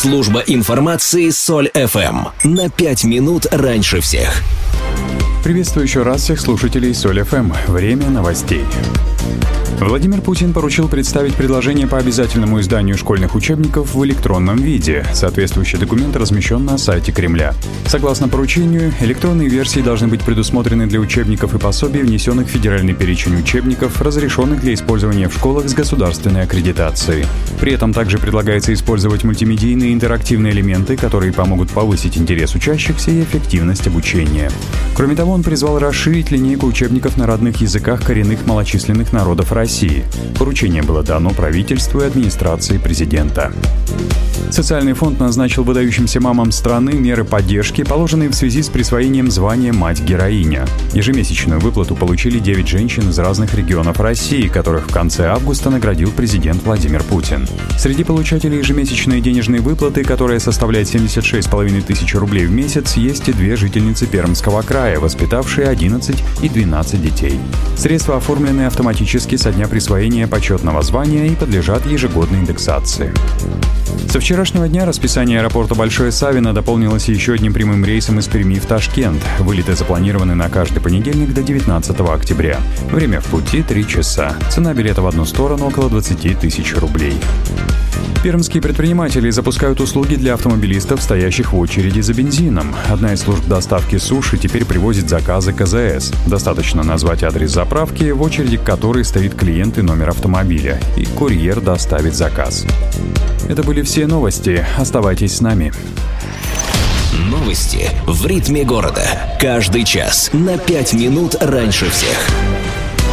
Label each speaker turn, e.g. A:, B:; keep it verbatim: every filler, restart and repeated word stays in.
A: Служба информации Соль эф эм. На пять минут раньше всех.
B: Приветствую еще раз всех слушателей Соль эф эм. Время новостей. Владимир Путин поручил представить предложение по обязательному изданию школьных учебников в электронном виде. Соответствующий документ размещен на сайте Кремля. Согласно поручению, электронные версии должны быть предусмотрены для учебников и пособий, внесенных в федеральный перечень учебников, разрешенных для использования в школах с государственной аккредитацией. При этом также предлагается использовать мультимедийные интерактивные элементы, которые помогут повысить интерес учащихся и эффективность обучения. Кроме того, он призвал расширить линейку учебников на родных языках коренных малочисленных народов России. России. Поручение было дано правительству и администрации президента. Социальный фонд назначил выдающимся мамам страны меры поддержки, положенные в связи с присвоением звания «Мать-героиня». Ежемесячную выплату получили девять женщин из разных регионов России, которых в конце августа наградил президент Владимир Путин. Среди получателей ежемесячной денежной выплаты, которая составляет семьдесят шесть с половиной тысяч рублей в месяц, есть и две жительницы Пермского края, воспитавшие одиннадцать и двенадцать детей. Средства оформлены автоматически со дня присвоения почетного звания и подлежат ежегодной индексации. Со вчерашнего дня расписание аэропорта Большое Савино дополнилось еще одним прямым рейсом из Перми в Ташкент. Вылеты запланированы на каждый понедельник до девятнадцатого октября. Время в пути три часа. Цена билета в одну сторону около двадцать тысяч рублей. Пермские предприниматели запускают услуги для автомобилистов, стоящих в очереди за бензином. Одна из служб доставки суши теперь привозит заказы ка зэ эс. Достаточно назвать адрес заправки, в очереди к которой стоит клиент и номер автомобиля, и курьер доставит заказ. Это были все новости. Оставайтесь с нами.
A: Новости в ритме города. Каждый час на пять минут раньше всех.